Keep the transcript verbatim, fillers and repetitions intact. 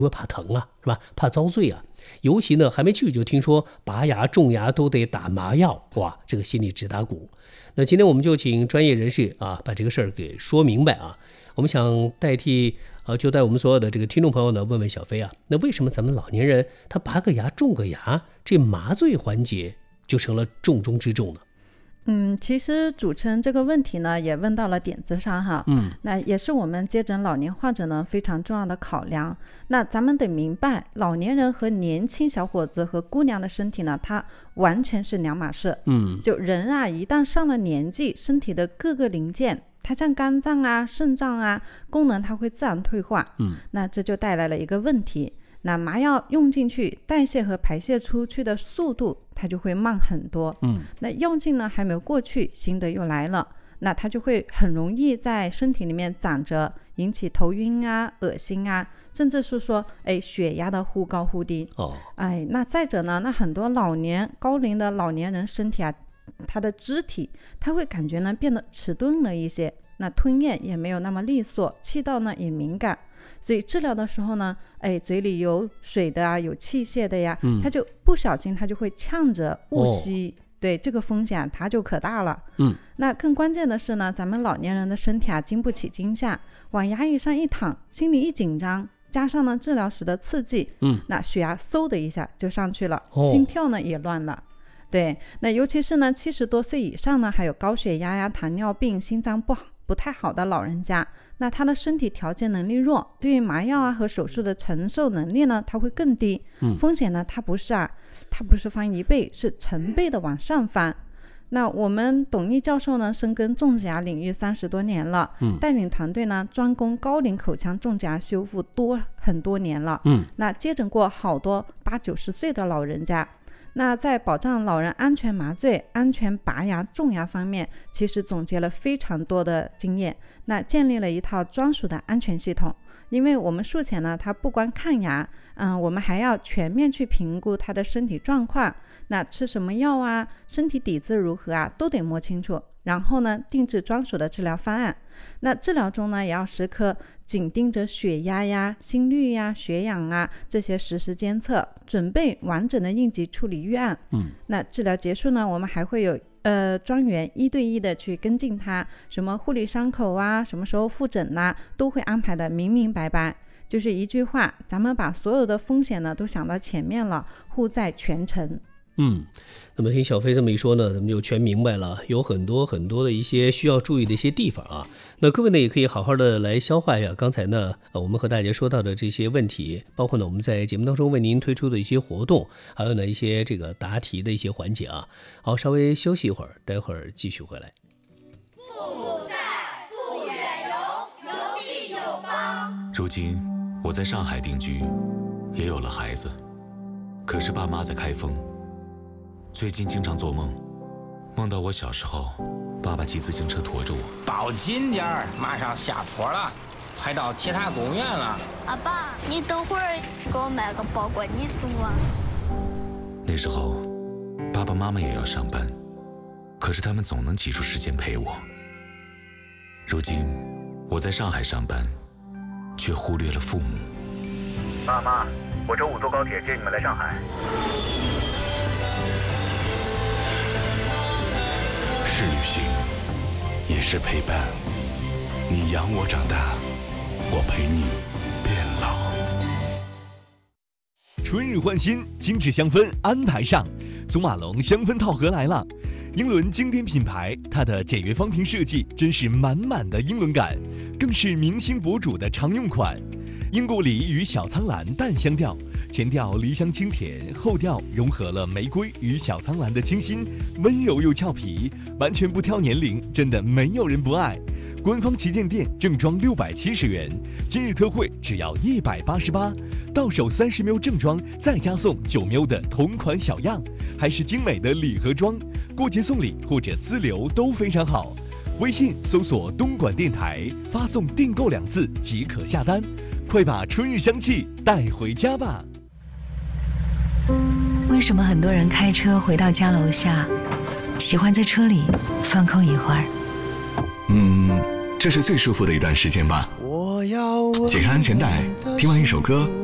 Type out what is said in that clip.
因为怕疼啊，是吧？怕遭罪啊。尤其呢，还没去就听说拔牙、种牙都得打麻药，哇，这个心里直打鼓。那今天我们就请专业人士啊，把这个事儿给说明白啊。我们想代替呃，就带我们所有的这个听众朋友呢，问问小飞啊，那为什么咱们老年人他拔个牙、种个牙，这麻醉环节就成了重中之重呢？ 嗯，其实主持人这个问题呢，也问到了点子上哈。 嗯， 那也是我们接诊老年患者呢非常重要的考量。那咱们得明白，老年人和年轻小伙子和姑娘的身体呢，它完全是两码事。 嗯， 就人啊，一旦上了年纪，身体的各个零件，它像肝脏啊、肾脏啊，功能它会自然退化。 嗯， 那这就带来了一个问题。那麻药用进去，代谢和排泄出去的速度它就会慢很多。 嗯， 那药劲呢还没有过去，新的又来了，那它就会很容易在身体里面长着，引起头晕啊、恶心啊，甚至是说，哎，血压的忽高忽低。 哦， 哎，那再者呢，那很多老年高龄的老年人身体啊，他的肢体他会感觉呢变得迟钝了一些，那吞咽也没有那么利索，气道呢也敏感。所以治疗的时候呢，哎，嘴里有水的啊，有器械的呀，嗯、他就不小心他就会呛着误吸，哦、对，这个风险它就可大了。 嗯， 那更关键的是呢，咱们老年人的身体啊经不起惊吓，往牙椅上一躺，心里一紧张，加上呢治疗时的刺激，嗯，那血压嗖的一下就上去了，哦、心跳呢也乱了。对，那尤其是呢七十多岁以上呢，还有高血压呀、糖尿病、心脏不好不太好的老人家，那他的身体调节能力弱，对于麻药啊和手术的承受能力呢，它会更低。嗯，风险呢，它不是啊，它不是翻一倍，是成倍的往上翻。那我们董毅教授呢，深耕种植牙领域三十多年了，嗯，带领团队呢，专攻高龄口腔种植牙修复多很多年了，嗯，那接诊过好多八九十岁的老人家。那在保障老人安全麻醉、安全拔牙、种牙方面，其实总结了非常多的经验，那建立了一套专属的安全系统。因为我们术前呢，它不光看牙，嗯，我们还要全面去评估他的身体状况，那吃什么药啊，身体底子如何啊，都得摸清楚。然后呢，定制专属的治疗方案。那治疗中呢，也要时刻紧盯着血压呀、心率呀、血氧啊这些实时监测，准备完整的应急处理预案。嗯，那治疗结束呢，我们还会有呃专员一对一的去跟进他，什么护理伤口啊，什么时候复诊啊，都会安排的明明白白。就是一句话，咱们把所有的风险呢都想到前面了，护在全程。 嗯，那么听小飞这么一说呢，咱们就全明白了，有很多很多的一些需要注意的一些地方啊。那各位呢也可以好好的来消化一下刚才呢我们和大家说到的这些问题，包括呢我们在节目当中为您推出的一些活动，还有呢一些这个答题的一些环节啊。好，稍微休息一会儿，待会儿继续回来。 父母在，不远游，有必有方。 如今我在上海定居，也有了孩子，可是爸妈在开封。最近经常做梦，梦到我小时候，爸爸骑自行车驮着我。 抱紧点儿，马上下坡了，快到铁塔公园了。 阿爸，你等会儿给我买个包裹，你送我。 那时候，爸爸妈妈也要上班，可是他们总能挤出时间陪我。如今，我在上海上班，却忽略了父母。 爸妈，我周五坐高铁接你们来上海。 是旅行，也是陪伴。你养我长大，我陪你变老。 春日换新，精致香氛安排上，祖马龙香氛套盒来了。英伦经典品牌，它的简约方瓶设计真是满满的英伦感，更是明星博主的常用款。英国梨与小苍兰淡香调，前调梨香清甜，后调融合了玫瑰与小苍兰的清新，温柔又俏皮，完全不挑年龄，真的没有人不爱。官方旗舰店正装六百七十元，今日特惠只要一百八十八，到手三十 ml 正装，再加送九 ml 的同款小样，还是精美的礼盒装，过节送礼或者自留都非常好。微信搜索东莞电台，发送订购两字即可下单，快把春日香气带回家吧。 为什么很多人开车回到家楼下，喜欢在车里放空一会儿？ 嗯，这是最舒服的一段时间吧。解开安全带，听完一首歌，